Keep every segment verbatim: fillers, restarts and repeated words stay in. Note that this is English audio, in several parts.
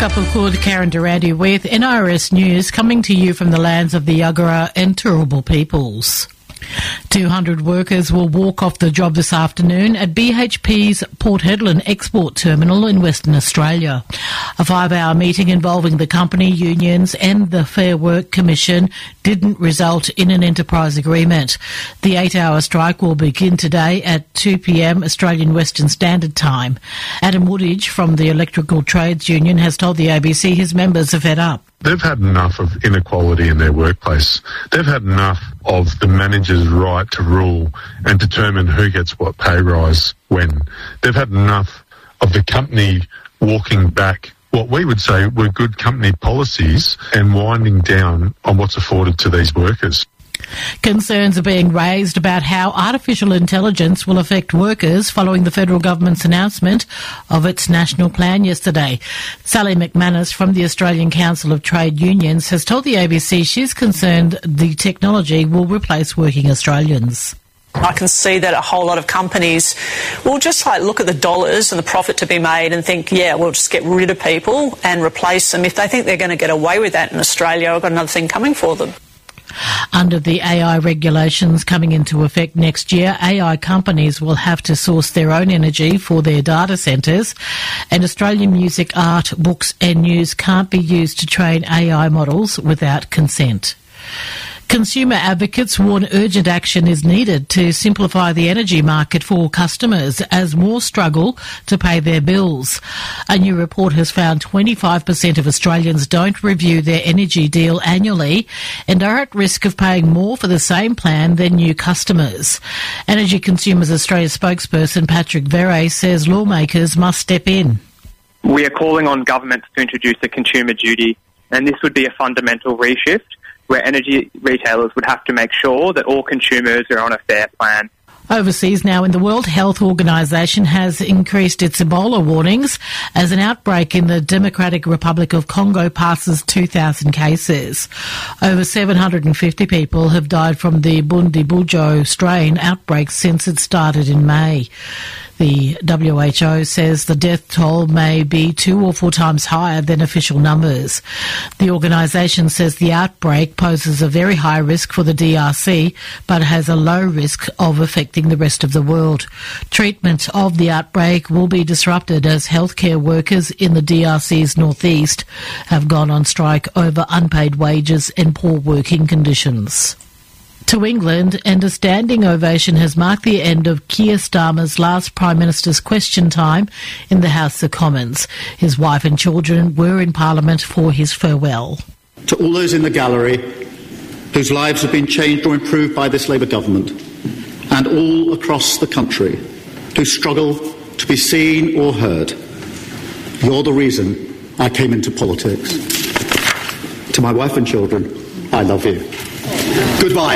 Kapalkud, Karen Durante with N R S News, coming to you from the lands of the Yagara and Turrbal peoples. two hundred workers will walk off the job this afternoon at B H P's Port Hedland export terminal in Western Australia. A five-hour meeting involving the company, unions and the Fair Work Commission didn't result in an enterprise agreement. The eight-hour strike will begin today at two p m Australian Western Standard Time. Adam Woodage from the Electrical Trades Union has told the A B C his members are fed up. They've had enough of inequality in their workplace. They've had enough of the manager's right to rule and determine who gets what pay rise when. They've had enough of the company walking back what we would say were good company policies and winding down on what's afforded to these workers. Concerns are being raised about how artificial intelligence will affect workers following the federal government's announcement of its national plan yesterday. Sally McManus from the Australian Council of Trade Unions has told the A B C she's concerned the technology will replace working Australians. I can see that a whole lot of companies will just like look at the dollars and the profit to be made and think, yeah, we'll just get rid of people and replace them. If they think they're going to get away with that in Australia, I've got another thing coming for them. Under the A I regulations coming into effect next year, A I companies will have to source their own energy for their data centres, and Australian music, art, books and news can't be used to train A I models without consent. Consumer advocates warn urgent action is needed to simplify the energy market for customers as more struggle to pay their bills. A new report has found twenty-five percent of Australians don't review their energy deal annually and are at risk of paying more for the same plan than new customers. Energy Consumers Australia spokesperson Patrick Verre says lawmakers must step in. We are calling on governments to introduce a consumer duty, and this would be a fundamental reshift where energy retailers would have to make sure that all consumers are on a fair plan. Overseas now, in the World Health Organization has increased its Ebola warnings as an outbreak in the Democratic Republic of Congo passes two thousand cases. Over seven hundred fifty people have died from the Bundibugyo strain outbreak since it started in May. The W H O says the death toll may be two or four times higher than official numbers. The organisation says the outbreak poses a very high risk for the D R C, but has a low risk of affecting the rest of the world. Treatment of the outbreak will be disrupted as healthcare workers in the D R C's northeast have gone on strike over unpaid wages and poor working conditions. To England, and a standing ovation has marked the end of Keir Starmer's last Prime Minister's question time in the House of Commons. His wife and children were in Parliament for his farewell. To all those in the gallery whose lives have been changed or improved by this Labour government, and all across the country who struggle to be seen or heard, you're the reason I came into politics. To my wife and children, I love you. Goodbye.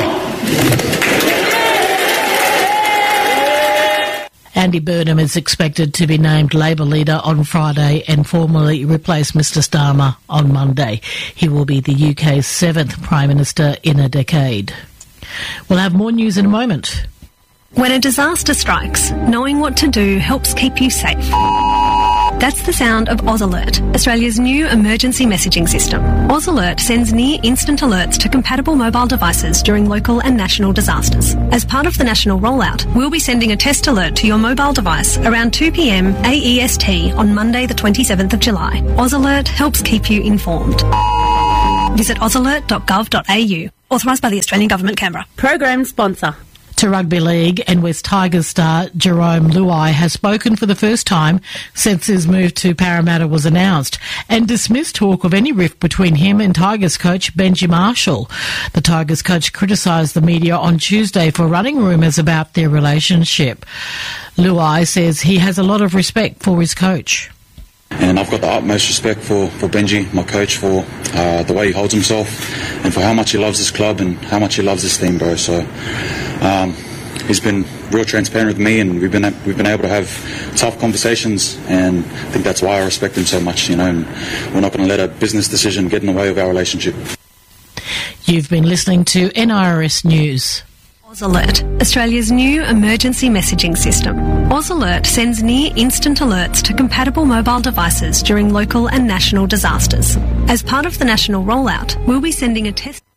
Andy Burnham is expected to be named Labor leader on Friday and formally replace Mr Starmer on Monday. He will be the U K's seventh Prime Minister in a decade. We'll have more news in a moment. When a disaster strikes, knowing what to do helps keep you safe. That's the sound of AusAlert, Australia's new emergency messaging system. AusAlert sends near-instant alerts to compatible mobile devices during local and national disasters. As part of the national rollout, we'll be sending a test alert to your mobile device around two p m A E S T on Monday the twenty-seventh of July. AusAlert helps keep you informed. Visit ausalert dot gov dot a u. Authorised by the Australian Government, Canberra. Program sponsor. To Rugby League, and West Tigers star Jerome Luai has spoken for the first time since his move to Parramatta was announced and dismissed talk of any rift between him and Tigers coach Benji Marshall. The Tigers coach criticised the media on Tuesday for running rumours about their relationship. Luai says he has a lot of respect for his coach. And I've got the utmost respect for, for Benji, my coach, for uh, the way he holds himself and for how much he loves this club and how much he loves this team, bro. So um, he's been real transparent with me, and we've been we've been able to have tough conversations, and I think that's why I respect him so much, you know, and we're not going to let a business decision get in the way of our relationship. You've been listening to N R S News. AusAlert, Australia's new emergency messaging system. AusAlert sends near-instant alerts to compatible mobile devices during local and national disasters. As part of the national rollout, we'll be sending a test...